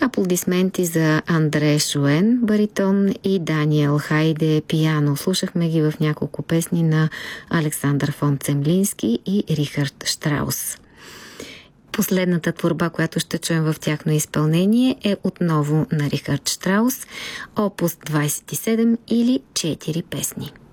Аплодисменти за Андре Шуен, баритон, и Даниел Хайде, пиано. Слушахме ги в няколко песни на Александър фон Цемлински и Рихард Штраус. Последната творба, която ще чуем в тяхно изпълнение, е отново на Рихард Штраус, опус 27 или 4 песни.